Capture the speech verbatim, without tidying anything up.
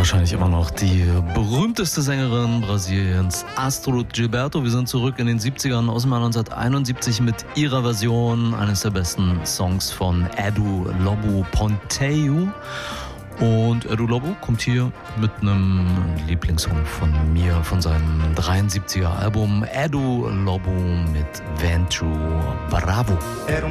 wahrscheinlich immer noch die berühmteste Sängerin Brasiliens, Astrud Gilberto. Wir sind zurück in den siebzigern, aus dem Jahr neunzehnhunderteinundsiebzig mit ihrer Version eines der besten Songs von Edu Lobo, Ponteio. Und Edu Lobo kommt hier mit einem Lieblingssong von mir, von seinem dreiundsiebziger Album Edu Lobo mit Vento Bravo.